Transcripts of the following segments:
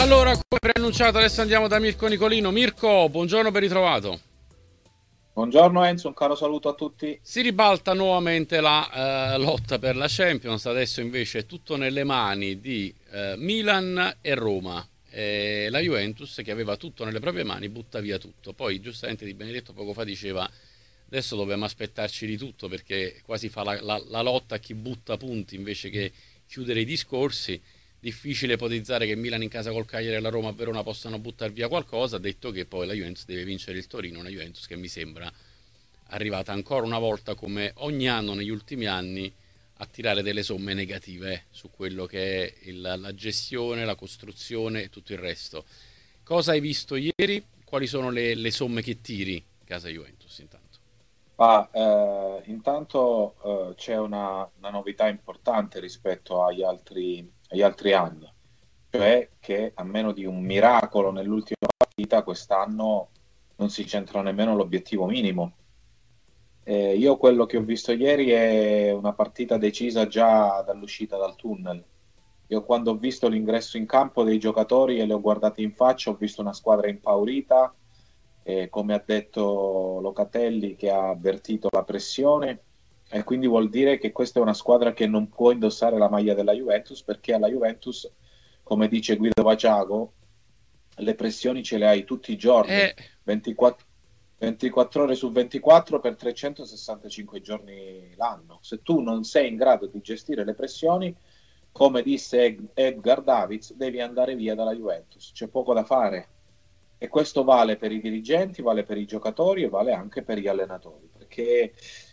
Allora, come preannunciato, adesso andiamo da Mirko Nicolino. Mirko, buongiorno, ben ritrovato. Buongiorno Enzo, un caro saluto a tutti. Si ribalta nuovamente la lotta per la Champions, adesso invece è tutto nelle mani di Milan e Roma. La Juventus, che aveva tutto nelle proprie mani, butta via tutto. Poi, giustamente, Di Benedetto poco fa diceva: adesso dobbiamo aspettarci di tutto, perché quasi fa la lotta a chi butta punti invece che chiudere i discorsi. Difficile ipotizzare che Milan in casa col Cagliari e la Roma a Verona possano buttare via qualcosa, detto che poi la Juventus deve vincere il Torino, una Juventus che mi sembra arrivata ancora una volta, come ogni anno negli ultimi anni, a tirare delle somme negative su quello che è la gestione, la costruzione e tutto il resto. Cosa hai visto ieri? Quali sono le somme che tiri casa Juventus intanto? Intanto c'è una novità importante rispetto agli altri anni, cioè che a meno di un miracolo nell'ultima partita, quest'anno non si centra nemmeno l'obiettivo minimo. Io quello che ho visto ieri è una partita decisa già dall'uscita dal tunnel. Io quando ho visto l'ingresso in campo dei giocatori e li ho guardati in faccia, ho visto una squadra impaurita, come ha detto Locatelli, che ha avvertito la pressione, e quindi vuol dire che questa è una squadra che non può indossare la maglia della Juventus, perché alla Juventus, come dice Guido Vagiago, le pressioni ce le hai tutti i giorni, Eh, 24, 24 ore su 24 per 365 giorni l'anno. Se tu non sei in grado di gestire le pressioni, come disse Edgar Davids, devi andare via dalla Juventus. C'è poco da fare. E questo vale per i dirigenti, vale per i giocatori e vale anche per gli allenatori, perché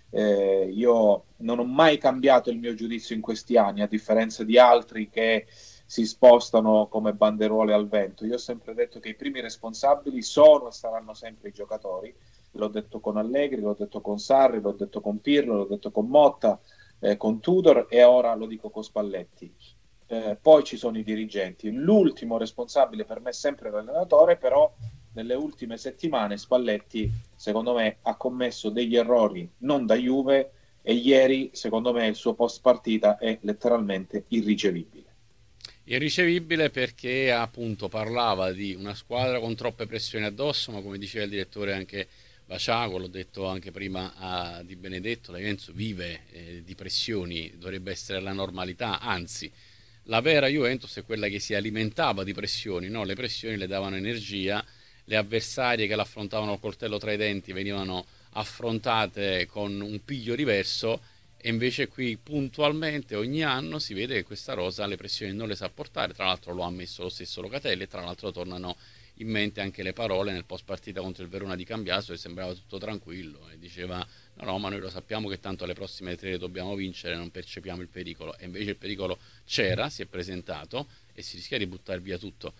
io non ho mai cambiato il mio giudizio in questi anni, a differenza di altri che si spostano come banderole al vento. Io ho sempre detto che i primi responsabili sono e saranno sempre i giocatori. L'ho detto con Allegri, l'ho detto con Sarri, l'ho detto con Pirlo, l'ho detto con Motta, con Tudor e ora lo dico con Spalletti. Poi ci sono i dirigenti. L'ultimo responsabile per me è sempre l'allenatore, però nelle ultime settimane Spalletti, secondo me, ha commesso degli errori non da Juve e ieri, secondo me, il suo post partita è letteralmente irricevibile. irricevibile perché appunto parlava di una squadra con troppe pressioni addosso, ma come diceva il direttore anche Vaciago, l'ho detto anche prima a Di Benedetto, la Juventus vive di pressioni, dovrebbe essere la normalità, anzi la vera Juventus è quella che si alimentava di pressioni, no? Le pressioni le davano energia, le avversarie che l'affrontavano col coltello tra i denti venivano affrontate con un piglio diverso, e invece qui puntualmente ogni anno si vede che questa rosa le pressioni non le sa portare. Tra l'altro lo ha ammesso lo stesso Locatelli, e tra l'altro tornano in mente anche le parole nel post partita contro il Verona di Cambiaso, che sembrava tutto tranquillo e diceva: no, no, ma noi lo sappiamo che tanto alle prossime tre dobbiamo vincere, non percepiamo il pericolo. E invece il pericolo c'era, si è presentato e si rischia di buttare via tutto.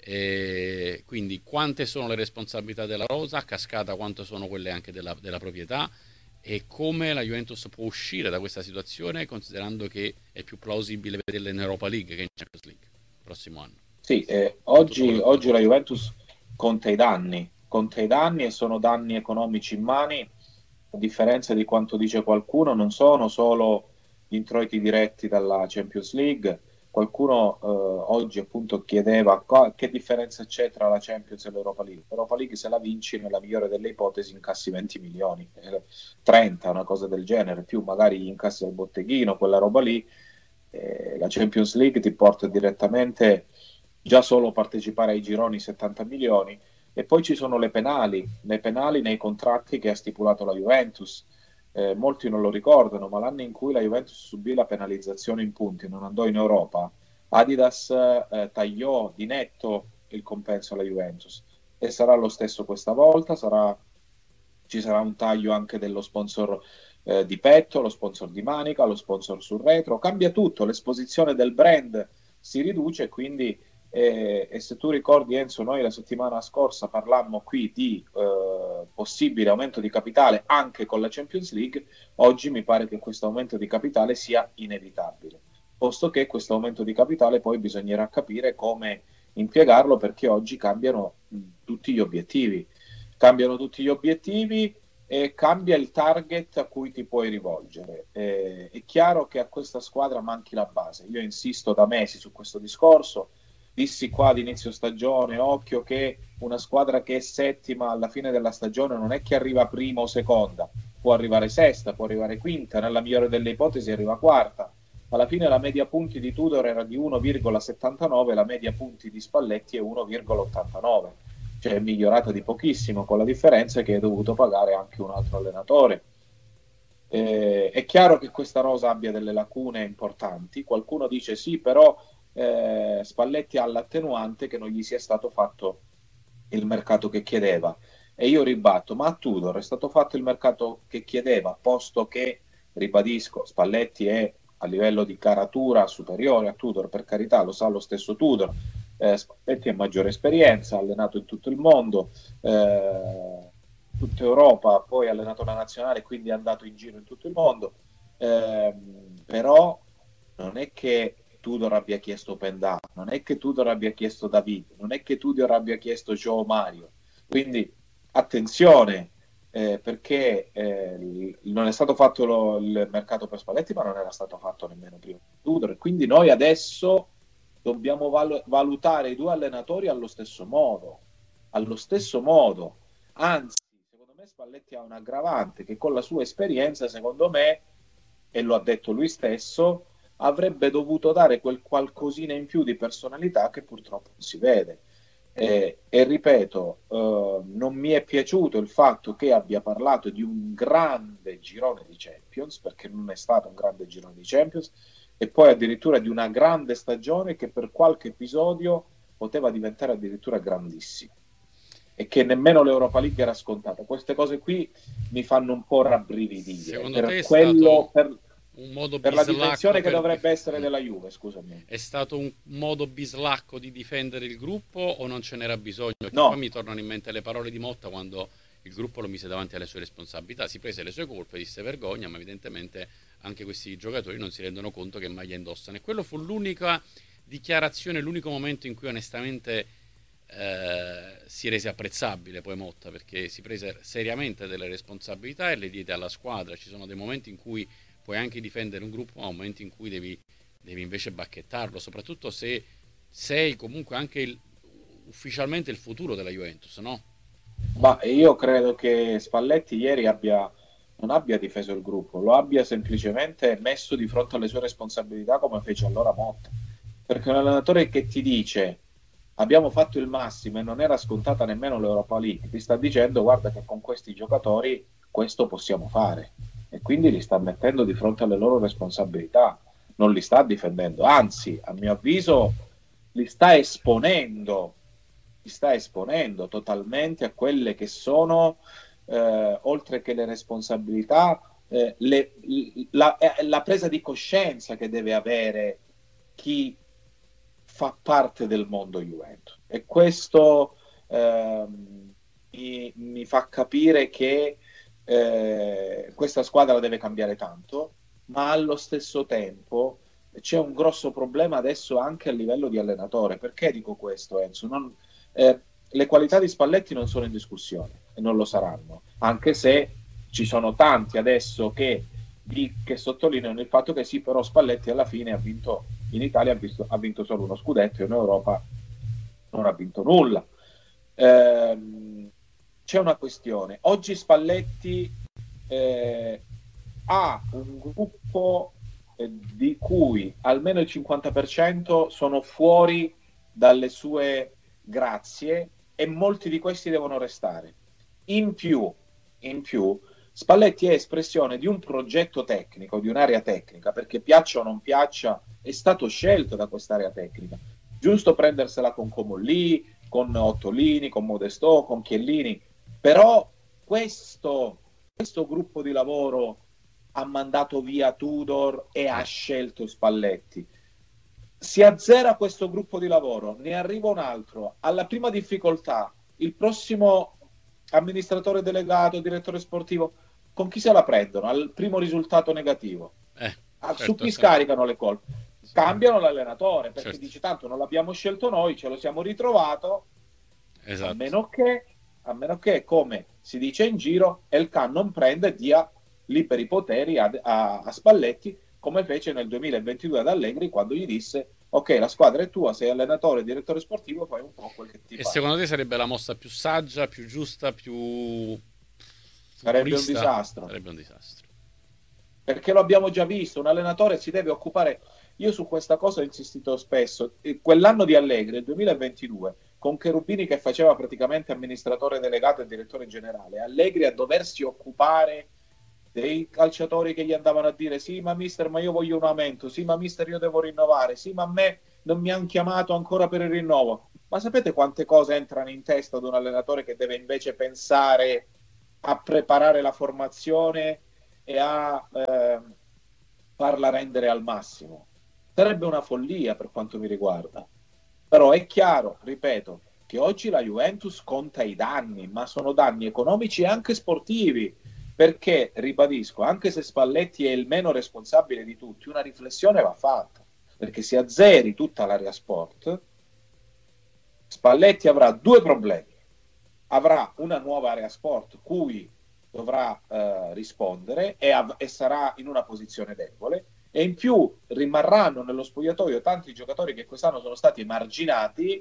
E quindi quante sono le responsabilità della rosa, a cascata quante sono quelle anche della proprietà, e come la Juventus può uscire da questa situazione, considerando che è più plausibile vederla in Europa League che in Champions League il prossimo anno, Sì, con tutto quello che può oggi la portare. Juventus conta i danni e sono danni economici in mani, a differenza di quanto dice qualcuno, non sono solo gli introiti diretti dalla Champions League. Qualcuno oggi appunto chiedeva che differenza c'è tra la Champions e l'Europa League. L'Europa League, se la vinci, nella migliore delle ipotesi incassi 20 milioni, 30, una cosa del genere, più magari gli incassi al botteghino, quella roba lì. La Champions League ti porta direttamente, già solo partecipare ai gironi, 70 milioni, e poi ci sono le penali nei contratti che ha stipulato la Juventus. Molti non lo ricordano, ma l'anno in cui la Juventus subì la penalizzazione in punti e non andò in Europa, Adidas tagliò di netto il compenso alla Juventus, e sarà lo stesso questa volta. Ci sarà un taglio anche dello sponsor di petto, lo sponsor di manica, lo sponsor sul retro, cambia tutto, l'esposizione del brand si riduce, quindi e se tu ricordi Enzo, noi la settimana scorsa parlammo qui di possibile aumento di capitale anche con la Champions League. Oggi mi pare che questo aumento di capitale sia inevitabile, posto che questo aumento di capitale poi bisognerà capire come impiegarlo, perché oggi tutti gli obiettivi, cambiano tutti gli obiettivi e cambia il target a cui ti puoi rivolgere. È chiaro che a questa squadra manchi la base. Io insisto da mesi su questo discorso. dissi qua ad inizio stagione, occhio che una squadra che è settima alla fine della stagione non è che arriva prima o seconda, può arrivare sesta, può arrivare quinta, nella migliore delle ipotesi arriva quarta. Alla fine la media punti di Tudor era di 1,79, la media punti di Spalletti è 1,89, cioè è migliorata di pochissimo, con la differenza che hai dovuto pagare anche un altro allenatore. È chiaro che questa rosa abbia delle lacune importanti. Qualcuno dice sì, però Spalletti ha l'attenuante che non gli sia stato fatto il mercato che chiedeva. E io ribatto, ma a Tudor è stato fatto il mercato che chiedeva, posto che, ribadisco, Spalletti è a livello di caratura superiore a Tudor, per carità, lo sa lo stesso Tudor. Spalletti ha maggiore esperienza, ha allenato in tutto il mondo, tutta Europa, poi ha allenato la nazionale, quindi è andato in giro in tutto il mondo. Però non è che Tudor abbia chiesto Pendà, non è che Tudor abbia chiesto David, non è che Tudor abbia chiesto Joe Mario. Quindi attenzione, perché non è stato fatto il mercato per Spalletti, ma non era stato fatto nemmeno prima di Tudor. Quindi noi adesso dobbiamo valutare i due allenatori allo stesso modo. Allo stesso modo. Anzi, secondo me Spalletti ha un aggravante che con la sua esperienza, secondo me, e lo ha detto lui stesso, avrebbe dovuto dare quel qualcosina in più di personalità che purtroppo non si vede. E ripeto, non mi è piaciuto il fatto che abbia parlato di un grande girone di Champions, perché non è stato un grande girone di Champions, e poi addirittura di una grande stagione che per qualche episodio poteva diventare addirittura grandissima e che nemmeno l'Europa League era scontata. Queste cose qui mi fanno un po' rabbrividire Secondo te per è quello, stato un modo per la bislacco dimensione che dovrebbe essere della Juve, scusami. È stato un modo bislacco di difendere il gruppo o non ce n'era bisogno? Perché qua No, mi tornano in mente le parole di Motta quando il gruppo lo mise davanti alle sue responsabilità, si prese le sue colpe, disse vergogna, ma evidentemente anche questi giocatori non si rendono conto che maglia indossano. E quello fu l'unica dichiarazione, l'unico momento in cui onestamente si rese apprezzabile poi Motta, perché si prese seriamente delle responsabilità e le diede alla squadra. Ci sono dei momenti in cui puoi anche difendere un gruppo, ma momenti in cui devi invece bacchettarlo, soprattutto se sei comunque anche ufficialmente il futuro della Juventus, no? ma io credo che Spalletti ieri non abbia difeso il gruppo, lo abbia semplicemente messo di fronte alle sue responsabilità come fece allora Motta. Perché un allenatore che ti dice abbiamo fatto il massimo e non era scontata nemmeno l'Europa League, ti sta dicendo guarda che con questi giocatori questo possiamo fare e quindi li sta mettendo di fronte alle loro responsabilità, non li sta difendendo, anzi a mio avviso li sta esponendo totalmente a quelle che sono, oltre che le responsabilità, la presa di coscienza che deve avere chi fa parte del mondo Juventus. E questo mi fa capire che questa squadra deve cambiare tanto, ma allo stesso tempo c'è un grosso problema adesso anche a livello di allenatore. Perché dico questo, Enzo? Le qualità di Spalletti non sono in discussione e non lo saranno, anche se ci sono tanti adesso che sottolineano il fatto che sì, però Spalletti alla fine ha vinto in Italia, ha vinto solo uno scudetto e in Europa non ha vinto nulla. C'è una questione. Oggi Spalletti ha un gruppo di cui almeno il 50% sono fuori dalle sue grazie e molti di questi devono restare. In più, Spalletti è espressione di un progetto tecnico, di un'area tecnica, perché piaccia o non piaccia, è stato scelto da quest'area tecnica. Giusto prendersela con Comolli, con Ottolini, con Modesto, con Chiellini, però questo gruppo di lavoro ha mandato via Tudor e ha scelto Spalletti. Si azzera questo gruppo di lavoro, ne arriva un altro, alla prima difficoltà, il prossimo amministratore delegato, direttore sportivo, con chi se la prendono? Al primo risultato negativo. Certo, Su chi scaricano le colpe? Cambiano l'allenatore, perché certo. dice tanto non l'abbiamo scelto noi, ce lo siamo ritrovato, Esatto. a meno che, come si dice in giro, Elkan non prende e dia liberi poteri a Spalletti, come fece nel 2022 ad Allegri quando gli disse ok, la squadra è tua, sei allenatore e direttore sportivo, fai un po' quel che ti E pare. secondo te sarebbe la mossa più saggia, più giusta, più Sarebbe un futurista? disastro. Sarebbe un disastro. Perché lo abbiamo già visto, un allenatore si deve occupare. Io su questa cosa ho insistito spesso. Quell'anno di Allegri, il 2022, con Cherubini che faceva praticamente amministratore delegato e direttore generale, Allegri a doversi occupare dei calciatori che gli andavano a dire sì ma mister ma io voglio un aumento, sì ma mister io devo rinnovare, sì ma a me non mi hanno chiamato ancora per il rinnovo. Ma sapete quante cose entrano in testa ad un allenatore che deve invece pensare a preparare la formazione e a farla rendere al massimo? Sarebbe una follia per quanto mi riguarda. Però è chiaro, ripeto, che oggi la Juventus conta i danni, ma sono danni economici e anche sportivi, perché, ribadisco, anche se Spalletti è il meno responsabile di tutti, una riflessione va fatta, perché se azzeri tutta l'area sport, Spalletti avrà due problemi. Avrà una nuova area sport cui dovrà rispondere e sarà in una posizione debole, e in più rimarranno nello spogliatoio tanti giocatori che quest'anno sono stati emarginati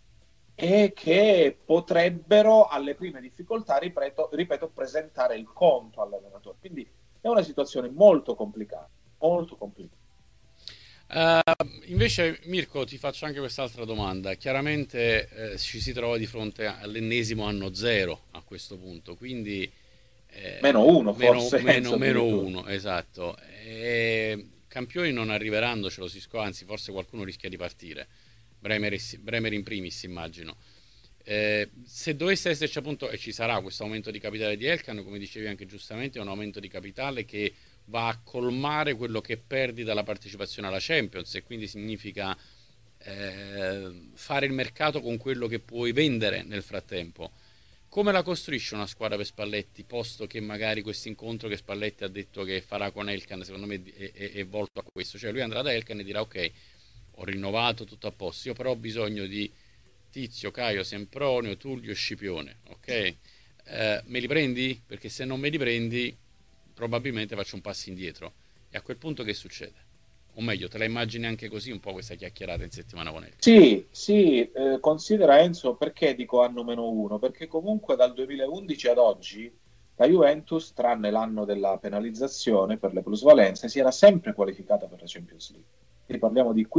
e che potrebbero alle prime difficoltà, ripeto, presentare il conto all'allenatore. Quindi è una situazione molto complicata, molto complicata. Uh, Invece, Mirko, ti faccio anche quest'altra domanda. Chiaramente ci si trova di fronte all'ennesimo anno zero a questo punto, quindi Meno uno meno, forse, meno, Enzo, meno addirittura. uno, esatto. Campioni non arriveranno, ce lo si scova, anzi forse qualcuno rischia di partire. Bremer in primis, immagino. Se dovesse esserci appunto, e ci sarà questo aumento di capitale di Elkan, come dicevi anche giustamente, è un aumento di capitale che va a colmare quello che perdi dalla partecipazione alla Champions, e quindi significa fare il mercato con quello che puoi vendere nel frattempo. Come la costruisce una squadra per Spalletti, posto che magari questo incontro che Spalletti ha detto che farà con Elkan, secondo me è volto a questo, cioè lui andrà da Elkan e dirà ok, ho rinnovato tutto a posto, io però ho bisogno di Tizio, Caio, Sempronio, Tullio, Scipione, ok? Me li prendi? Perché se non me li prendi probabilmente faccio un passo indietro. E a quel punto che succede? O meglio, te la immagini anche così un po' questa chiacchierata in settimana con Elkan? Sì, sì, considera Enzo, perché dico anno meno uno? Perché comunque dal 2011 ad oggi la Juventus, tranne l'anno della penalizzazione per le plusvalenze, si era sempre qualificata per la Champions League. Quindi parliamo di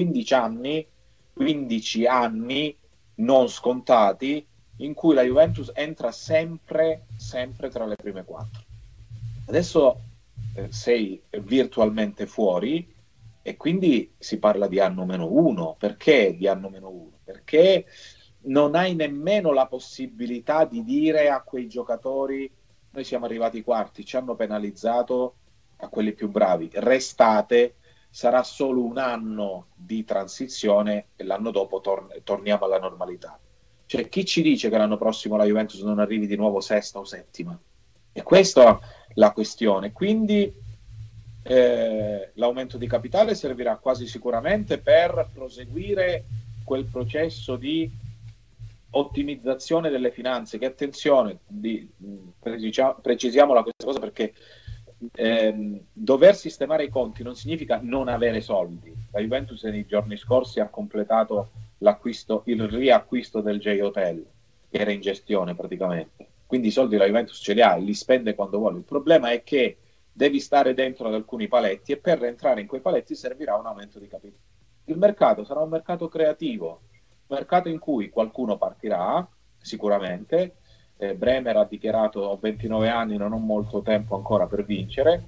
15 anni non scontati in cui la Juventus entra sempre, sempre tra le prime quattro. Adesso sei virtualmente fuori e quindi si parla di anno meno uno. Perché di anno meno uno? Perché non hai nemmeno la possibilità di dire a quei giocatori: noi siamo arrivati ai quarti, ci hanno penalizzato, a quelli più bravi, restate, sarà solo un anno di transizione e l'anno dopo torniamo alla normalità. Cioè, chi ci dice che l'anno prossimo la Juventus non arrivi di nuovo sesta o settima? E questa è la questione. Quindi l'aumento di capitale servirà quasi sicuramente per proseguire quel processo di ottimizzazione delle finanze. Che attenzione, precisiamola questa cosa, perché dover sistemare i conti non significa non avere soldi. La Juventus nei giorni scorsi ha completato il riacquisto del J-Hotel, che era in gestione praticamente. Quindi i soldi la Juventus ce li ha e li spende quando vuole. Il problema è che devi stare dentro ad alcuni paletti, e per entrare in quei paletti servirà un aumento di capitale. Il mercato sarà un mercato creativo, un mercato in cui qualcuno partirà sicuramente. Bremer ha dichiarato: ho 29 anni, non ho molto tempo ancora per vincere,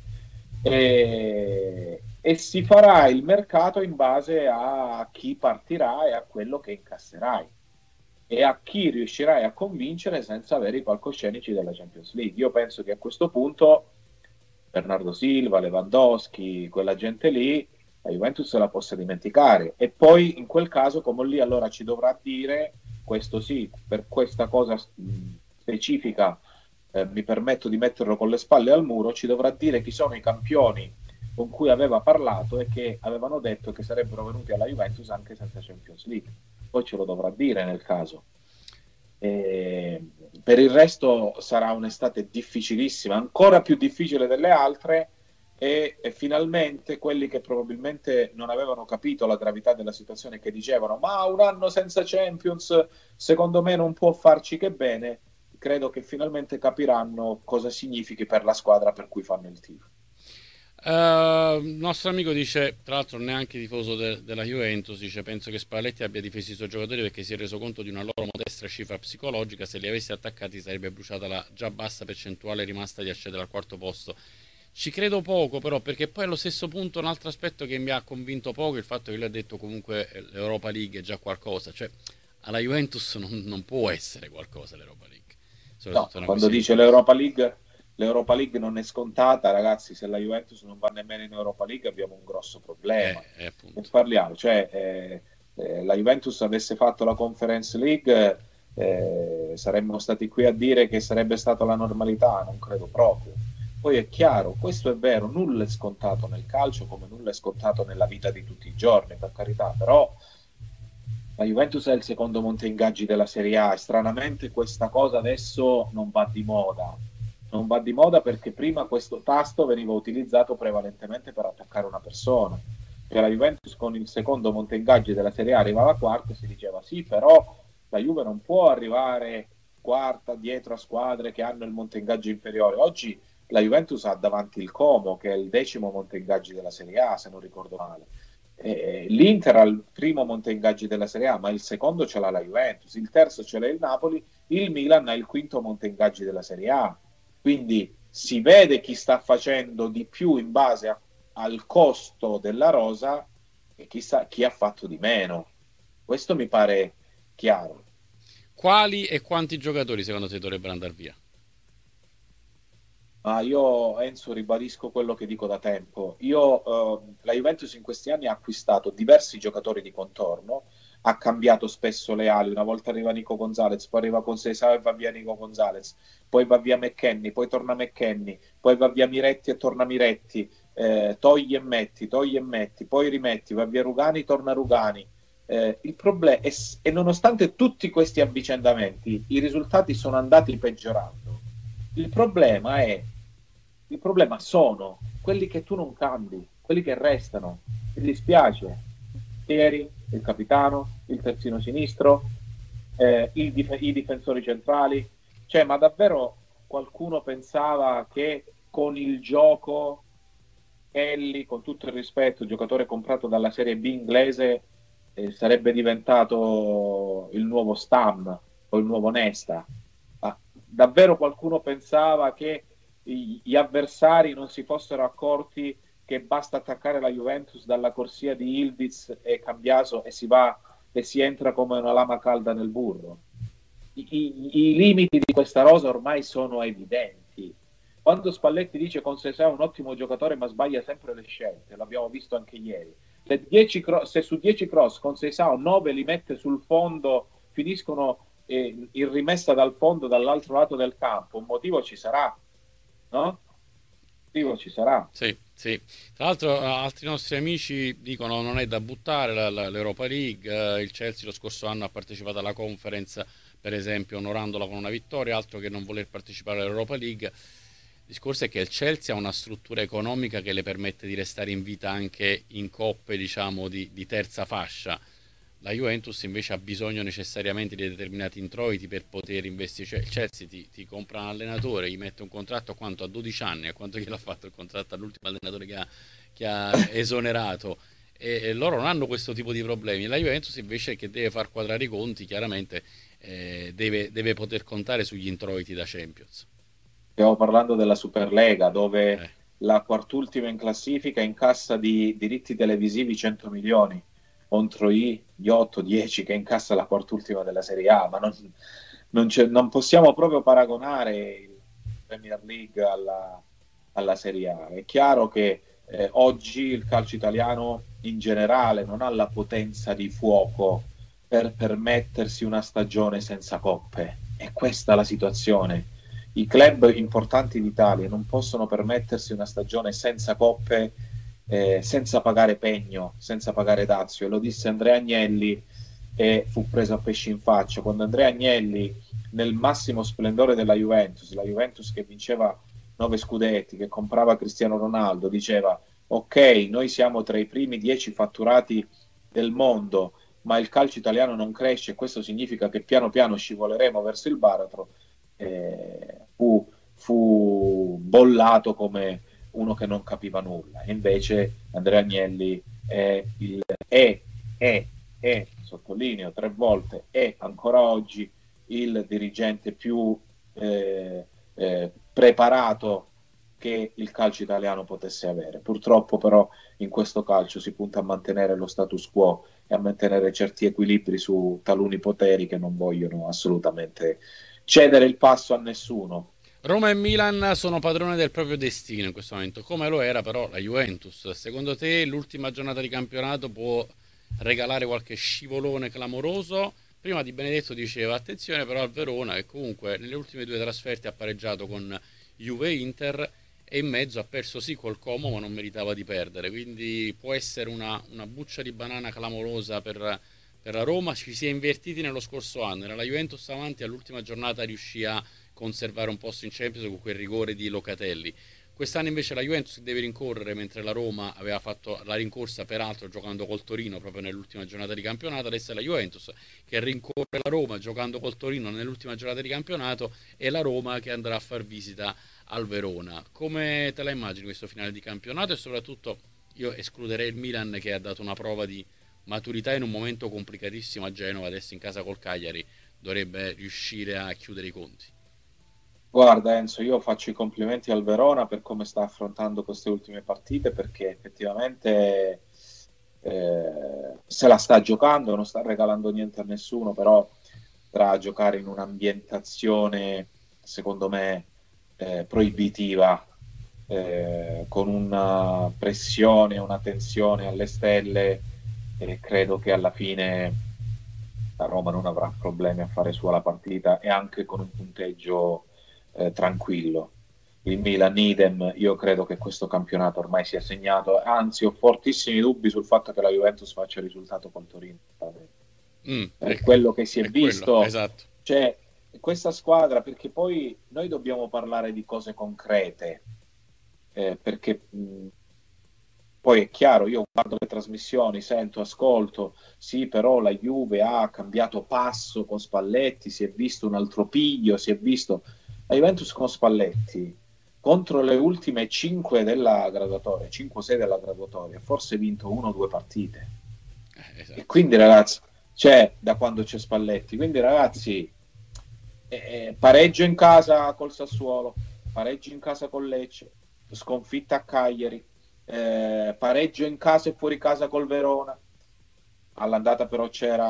e si farà il mercato in base a chi partirà e a quello che incasserai e a chi riuscirai a convincere senza avere i palcoscenici della Champions League. Io penso che a questo punto Bernardo Silva, Lewandowski, quella gente lì, la Juventus se la possa dimenticare, e poi in quel caso come lì allora ci dovrà dire, questo sì, per questa cosa specifica mi permetto di metterlo con le spalle al muro, ci dovrà dire chi sono i campioni con cui aveva parlato e che avevano detto che sarebbero venuti alla Juventus anche senza Champions League. Poi ce lo dovrà dire nel caso. Per il resto sarà un'estate difficilissima, ancora più difficile delle altre, e finalmente quelli che probabilmente non avevano capito la gravità della situazione, che dicevano ma un anno senza Champions secondo me non può farci che bene, credo che finalmente capiranno cosa significhi per la squadra per cui fanno il tifo. Il nostro amico dice, tra l'altro neanche tifoso della Juventus, dice penso che Spalletti abbia difeso i suoi giocatori perché si è reso conto di una loro modesta cifra psicologica, se li avesse attaccati sarebbe bruciata la già bassa percentuale rimasta di accedere al quarto posto. Ci credo poco però, perché poi allo stesso punto un altro aspetto che mi ha convinto poco è il fatto che lui ha detto comunque l'Europa League è già qualcosa, cioè alla Juventus non può essere qualcosa l'Europa League, No, soprattutto una quando questione di dice budget. l'Europa League non è scontata, ragazzi, se la Juventus non va nemmeno in Europa League abbiamo un grosso problema. Ne Appunto. parliamo, cioè la Juventus avesse fatto la Conference League, saremmo stati qui a dire che sarebbe stata la normalità, non credo proprio. Poi è chiaro, questo è vero, nulla è scontato nel calcio come nulla è scontato nella vita di tutti i giorni, per carità, però la Juventus è il secondo monte ingaggi della Serie A e stranamente questa cosa adesso non va di moda. Non va di moda perché prima questo tasto veniva utilizzato prevalentemente per attaccare una persona. Cioè la Juventus con il secondo monte ingaggi della Serie A arrivava quarto e si diceva sì, però la Juve non può arrivare quarta dietro a squadre che hanno il monte ingaggi inferiore. Oggi la Juventus ha davanti il Como, che è il decimo monte ingaggi della Serie A, se non ricordo male. L'Inter ha il primo monte ingaggi della Serie A, ma il secondo ce l'ha la Juventus, il terzo ce l'ha il Napoli, il Milan ha il quinto monte ingaggi della Serie A. Quindi si vede chi sta facendo di più in base al costo della rosa e chi ha fatto di meno. Questo mi pare chiaro. Quali e quanti giocatori secondo te dovrebbero andare via? Ma io, Enzo, ribadisco quello che dico da tempo. La Juventus in questi anni ha acquistato diversi giocatori di contorno, ha cambiato spesso le ali. Una volta arriva Nico Gonzalez, poi arriva Conceição e va via Nico Gonzalez, poi va via McKennie, poi torna McKennie, poi va via Miretti e torna Miretti, togli e metti, poi rimetti, va via Rugani, torna Rugani. Il problema è, e nonostante tutti questi avvicendamenti, i risultati sono andati peggiorando. Il problema è il problema sono quelli che tu non cambi, quelli che restano. Mi dispiace. Ieri, il capitano, il terzino sinistro, i difensori centrali. Cioè, ma davvero qualcuno pensava che con il gioco Kelly, con tutto il rispetto, giocatore comprato dalla Serie B inglese, sarebbe diventato il nuovo Stam o il nuovo Nesta? Ma davvero qualcuno pensava che gli avversari non si fossero accorti che basta attaccare la Juventus dalla corsia di Ildiz e Cambiaso e si va e si entra come una lama calda nel burro? I limiti di questa rosa ormai sono evidenti. Quando Spalletti dice con Sesà è un ottimo giocatore ma sbaglia sempre le scelte, l'abbiamo visto anche ieri. Se su 10 cross con Sesà 9 li mette sul fondo, finiscono in rimessa dal fondo dall'altro lato del campo, un motivo ci sarà, no? Un motivo ci sarà. Sì, sì. Tra l'altro altri nostri amici dicono non è da buttare l'Europa League, il Chelsea lo scorso anno ha partecipato alla conference, per esempio, onorandola con una vittoria, altro che non voler partecipare all'Europa League. Il discorso è che il Chelsea ha una struttura economica che le permette di restare in vita anche in coppe, diciamo, di terza fascia. La Juventus invece ha bisogno necessariamente di determinati introiti per poter investire. Cioè, il Chelsea ti compra un allenatore, gli mette un contratto a quanto? A 12 anni, a quanto gliel'ha fatto il contratto all'ultimo allenatore che ha esonerato. E loro non hanno questo tipo di problemi. La Juventus invece che deve far quadrare i conti, chiaramente deve poter contare sugli introiti da Champions. Stiamo parlando della Superlega, dove Eh, la quart'ultima in classifica incassa di diritti televisivi 100 milioni contro gli 8-10 che incassa la quart'ultima della Serie A, ma non possiamo proprio paragonare il Premier League alla Serie A. È chiaro che oggi il calcio italiano in generale non ha la potenza di fuoco per permettersi una stagione senza coppe. È questa la situazione. I club importanti d'Italia non possono permettersi una stagione senza coppe, senza pagare pegno, senza pagare dazio. E lo disse Andrea Agnelli e fu preso a pesci in faccia. Quando Andrea Agnelli, nel massimo splendore della Juventus, la Juventus che vinceva 9 scudetti, che comprava Cristiano Ronaldo, diceva ok, noi siamo tra i primi 10 fatturati del mondo, ma il calcio italiano non cresce, questo significa che piano piano scivoleremo verso il baratro, fu bollato come uno che non capiva nulla. E invece Andrea Agnelli è, sottolineo 3 volte, è ancora oggi il dirigente più preparato che il calcio italiano potesse avere. Purtroppo però in questo calcio si punta a mantenere lo status quo e a mantenere certi equilibri su taluni poteri che non vogliono assolutamente cedere il passo a nessuno. Roma e Milan sono padrone del proprio destino in questo momento, come lo era però la Juventus. Secondo te l'ultima giornata di campionato può regalare qualche scivolone clamoroso? Prima Di Benedetto diceva attenzione però al Verona, che comunque nelle ultime 2 trasferte ha pareggiato con Juve e Inter, e in mezzo ha perso sì col Como ma non meritava di perdere, quindi può essere una buccia di banana clamorosa per la Roma. Ci si è invertiti nello scorso anno, era la Juventus avanti, all'ultima giornata riuscì a conservare un posto in Champions con quel rigore di Locatelli. Quest'anno invece la Juventus deve rincorrere, mentre la Roma aveva fatto la rincorsa peraltro giocando col Torino proprio nell'ultima giornata di campionato. Adesso è la Juventus che rincorre la Roma giocando col Torino nell'ultima giornata di campionato, e la Roma che andrà a far visita al Verona. Come te la immagini questo finale di campionato? E soprattutto io escluderei il Milan, che ha dato una prova di maturità in un momento complicatissimo a Genova, adesso in casa col Cagliari dovrebbe riuscire a chiudere i conti. Guarda Enzo, io faccio i complimenti al Verona per come sta affrontando queste ultime partite, perché effettivamente se la sta giocando, non sta regalando niente a nessuno, però tra giocare in un'ambientazione, secondo me, proibitiva, con una pressione, una tensione alle stelle, credo che alla fine la Roma non avrà problemi a fare sua la partita, e anche con un punteggio tranquillo. Il Milan idem, io credo che questo campionato ormai sia segnato, anzi ho fortissimi dubbi sul fatto che la Juventus faccia il risultato con Torino. Per quello che si è È quello, visto, esatto. cioè questa squadra, perché poi noi dobbiamo parlare di cose concrete, perché poi è chiaro, io guardo le trasmissioni, sento, ascolto, sì, però la Juve ha cambiato passo con Spalletti, si è visto un altro piglio, si è visto la Juventus con Spalletti contro le ultime 5 della graduatoria, 5-6 della graduatoria, forse ha vinto 1 o 2 partite. E Esatto. quindi ragazzi, c'è da quando c'è Spalletti, quindi ragazzi, pareggio in casa col Sassuolo, pareggio in casa con Lecce, sconfitta a Cagliari, pareggio in casa e fuori casa col Verona. All'andata però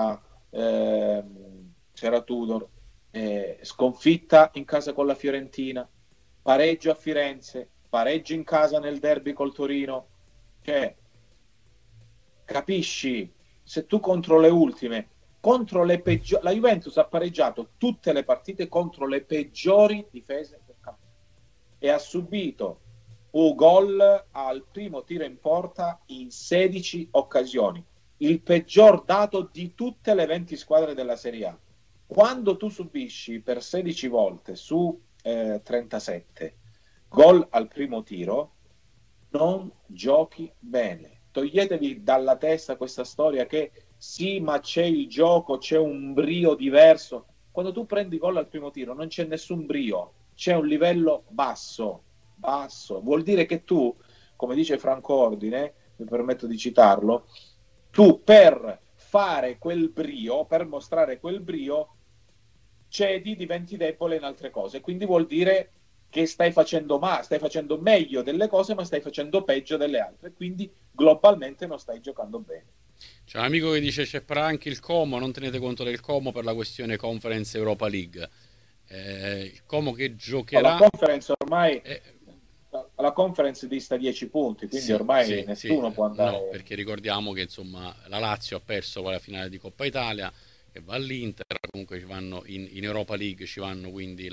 c'era Tudor, sconfitta in casa con la Fiorentina, pareggio a Firenze, pareggio in casa nel derby col Torino. Cioè, capisci? Se tu contro le ultime, contro le peggiori, la Juventus ha pareggiato tutte le partite contro le peggiori difese del campionato e ha subito un gol al primo tiro in porta in 16 occasioni, il peggior dato di tutte le 20 squadre della Serie A. Quando tu subisci per 16 volte su 37 gol al primo tiro, non giochi bene. Toglietevi dalla testa questa storia che sì, ma c'è il gioco, c'è un brio diverso. Quando tu prendi gol al primo tiro non c'è nessun brio, c'è un livello basso, basso. Vuol dire che tu, come dice Franco Ordine, mi permetto di citarlo, tu per fare quel brio, per mostrare quel brio, cedi, diventi debole in altre cose. Quindi vuol dire che stai facendo meglio delle cose, ma stai facendo peggio delle altre. Quindi globalmente non stai giocando bene. C'è un amico che dice c'è anche il Como, non tenete conto del Como per la questione Conference Europa League. Il Como che La giocherà... conference ormai eh, la conference dista 10 punti, quindi Sì, ormai sì, sì, nessuno può no, andare. perché ricordiamo che insomma la Lazio ha perso quella finale di Coppa Italia, che va all'Inter, comunque ci vanno in Europa League, ci vanno quindi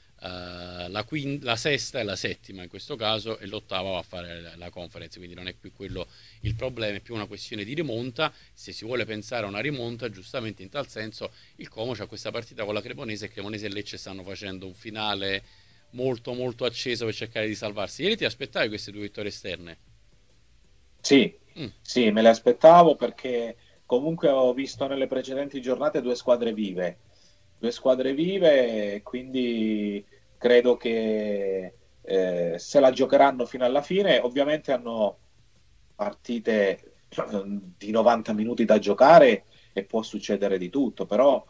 la sesta e la settima in questo caso, e l'ottava va a fare la conference, quindi non è più quello il problema, è più una questione di rimonta. Se si vuole pensare a una rimonta, giustamente in tal senso il Como c'ha questa partita con la Cremonese, e Cremonese e Lecce stanno facendo molto molto acceso per cercare di salvarsi. Ieri ti aspettavi queste due vittorie esterne? Sì, Mm. sì, me le aspettavo perché comunque ho visto nelle precedenti giornate due squadre vive, e quindi credo che se la giocheranno fino alla fine. Ovviamente hanno partite di 90 minuti da giocare e può succedere di tutto, però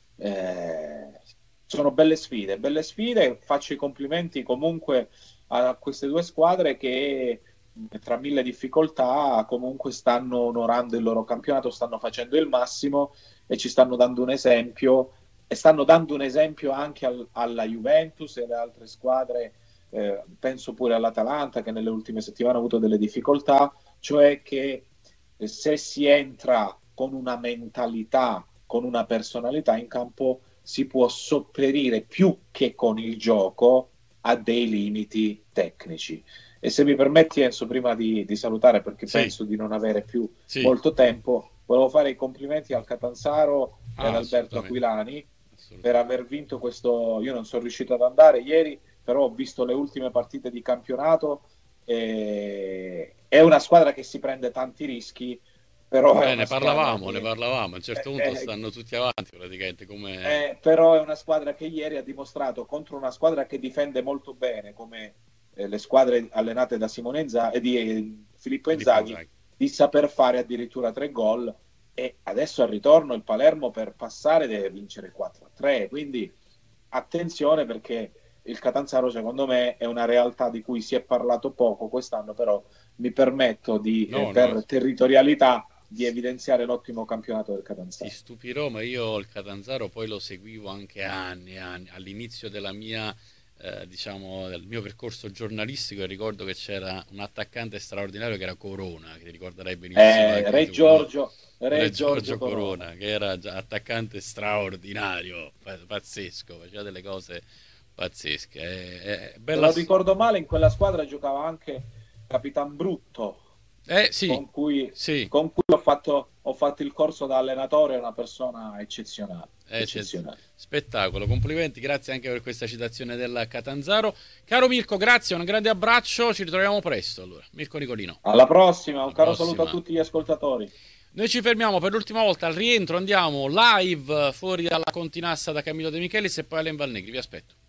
sono belle sfide. Faccio i complimenti comunque a queste due squadre che tra mille difficoltà comunque stanno onorando il loro campionato, stanno facendo il massimo e ci stanno dando un esempio, e stanno dando un esempio anche alla Juventus e alle altre squadre. Penso pure all'Atalanta che nelle ultime settimane ha avuto delle difficoltà, cioè che se si entra con una mentalità, con una personalità in campo, si può sopperire più che con il gioco a dei limiti tecnici. E se mi permetti, Enzo, prima di salutare, perché Sì, penso di non avere più sì, molto tempo, volevo fare i complimenti al Catanzaro e ad Alberto assolutamente, Aquilani per assolutamente. aver vinto questo. Io non sono riuscito ad andare ieri, però ho visto le ultime partite di campionato. È una squadra che si prende tanti rischi, però è una squadra Ne che parlavamo, a un certo punto stanno tutti avanti praticamente come... però è una squadra che ieri ha dimostrato contro una squadra che difende molto bene, come le squadre allenate da Simone Inzaghi, di Filippo Filippo Inzaghi, Inzaghi. di saper fare addirittura 3 gol. E adesso al ritorno il Palermo per passare deve vincere 4-3. Quindi attenzione, perché il Catanzaro secondo me è una realtà di cui si è parlato poco quest'anno, però mi permetto No, no, per territorialità di evidenziare l'ottimo campionato del ti Catanzaro. stupirò, ma io il Catanzaro poi lo seguivo anche anni e anni. All'inizio della mia, diciamo, del mio percorso giornalistico, e ricordo che c'era un attaccante straordinario che era Corona, che ti ricorderai benissimo anche Re tu, no? Re Re Giorgio Giorgio Corona. Corona, che era già attaccante straordinario, pazzesco, faceva delle cose pazzesche. È Se bella. non ricordo male, in quella squadra giocava anche Capitan Brutto, Sì, con cui, sì. ho fatto il corso da allenatore, è una persona eccezionale, eccezionale. Spettacolo, complimenti, grazie anche per questa citazione del Catanzaro. Caro Mirko, grazie, un grande abbraccio, ci ritroviamo presto allora. Mirko Nicolino, Alla prossima, un alla caro saluto a prossima. tutti gli ascoltatori. Noi ci fermiamo per l'ultima volta, al rientro andiamo live fuori dalla Continassa da Camillo De Michelis e poi all'Envalnegri, vi aspetto.